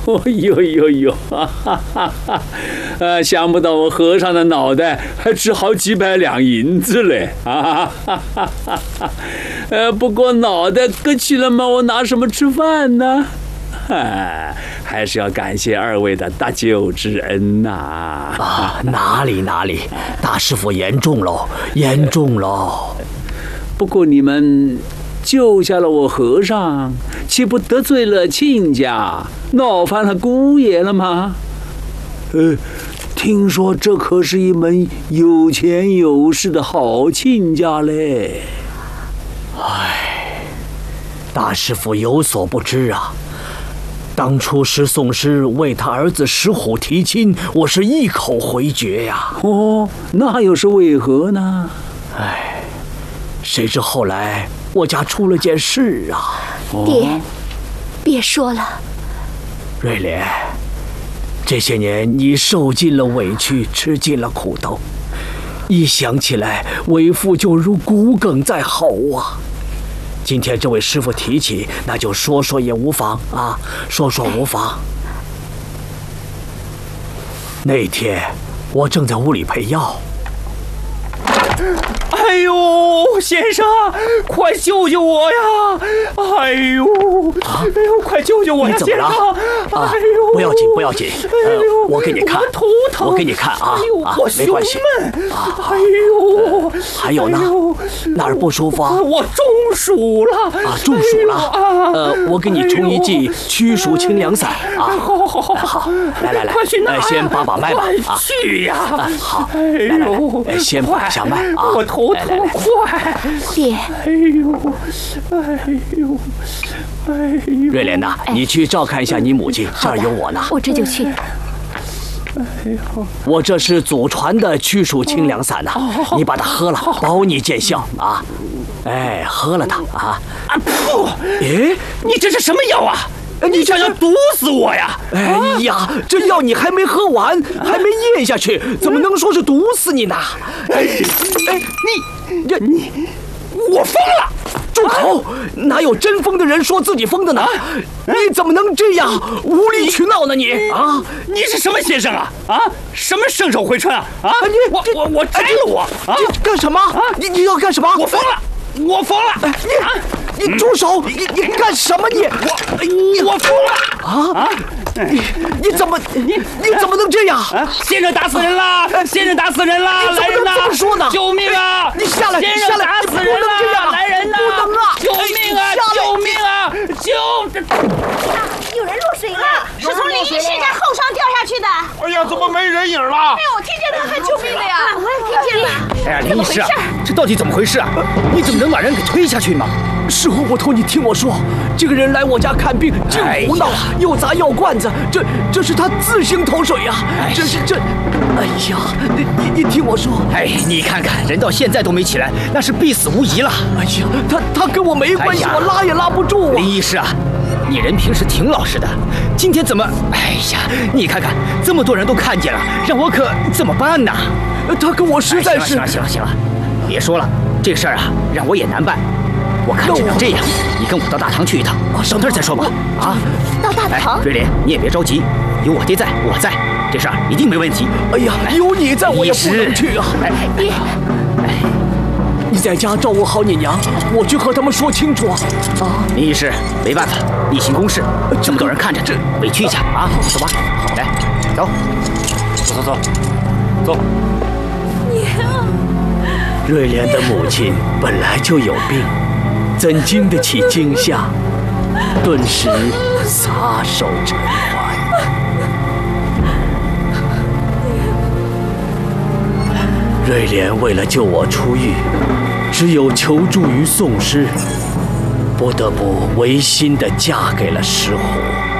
哦呦呦呦，哈哈哈哈！想不到我和尚的脑袋还值好几百两银子嘞！啊哈哈哈哈！不过脑袋割去了嘛，我拿什么吃饭呢？还是要感谢二位的大救之恩呐！ 啊，哪里，大师傅严重喽！ 不过你们救下了我和尚，岂不得罪了亲家，闹翻了姑爷了吗？听说这可是一门有钱有势的好亲家嘞。 大师傅有所不知啊。当初师宋师为他儿子石虎提亲，我是一口回绝呀。 哦，那又是为何呢？ 谁知后来我家出了件事啊。 爹，别说了。 瑞莲，这些年你受尽了委屈，吃尽了苦头，一想起来，为父就如骨鲠在喉啊。今天这位师傅提起，那就说说也无妨啊，说说无妨。那天我正在屋里配药。 哎呦，先生，快救救我呀！哎呦，快救救我呀！ 你怎么了？ 哎呦， 不要紧，我给你看， 我头疼， 我给你看啊， 我没关系。 哎呦， 还有呢？哪儿不舒服啊？ 我中暑了啊！ 中暑了。我给你冲一剂驱暑清凉散啊。好，来， 快去拿呀！ 先把脉吧。 快去呀！ 好，来，先把下脉啊。 我头疼，快！ 爹， 瑞莲呐，你去照看一下你母亲，这儿有我呢。 我这就去。 我这是祖传的驱暑清凉散呐，你把它喝了，保你见效啊！喝了它啊！ 噗！你这是什么药啊？你想要毒死我呀？ 哎呀，这药你还没喝完，还没咽下去，怎么能说是毒死你呢？ 我疯了！ 住口！哪有真疯的人说自己疯的呢？你怎么能这样无理取闹呢？你啊！ 你是什么先生啊？什么圣手回春啊？我摘了我！ 你干什么？你要干什么？ 我疯了！ 你住手！你干什么？ 我疯了！ 你怎么能这样？ 先生打死人了！先生打死人了！来人呐！ 这么说呢？ 救命啊！ 你下来！ 先生打死人了！来人呐！ 不能啊！ 救命啊！救命啊！ 有人落水了，是从林医师家后山掉下去的。 哎呀，怎么没人影了？ 哎呦，我听见他喊救命的呀！我也听见了。 哎呀，林医师啊，这到底怎么回事啊？你怎么能把人给推下去呢？ 石虎捕头，你听我说，这个人来我家看病，净胡闹，又砸药罐子，这是他自行投水呀！哎呀，你听我说， 你看看，人到现在都没起来，那是必死无疑了。 哎呀，他跟我没关系，我拉也拉不住啊！ 林医师啊，你人平时挺老实的，今天怎么？哎呀，你看看，这么多人都看见了，让我可怎么办呢？ 他跟我实在是…… 行了，别说了，这事儿啊，让我也难办。我看只能这样，你跟我到大堂去一趟，到那儿再说吧。 到大堂？ 瑞莲，你也别着急，有我爹在，我在，这事儿一定没问题。 哎呀，有你在，我也不能去啊！ 爹， 你在家照顾好你娘，我去和他们说清楚啊！ 林医师，没办法，例行公事，这么多人看着，委屈一下啊！走吧，来，走。 娘。 瑞莲的母亲本来就有病，怎经得起惊吓？顿时撒手尘寰。瑞莲为了救我出狱，只有求助于宋师，不得不违心地嫁给了石虎。